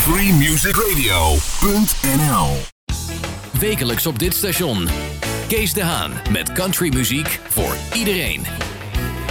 countrymusicradio.nl. Wekelijks op dit station. Kees de Haan met countrymuziek voor iedereen.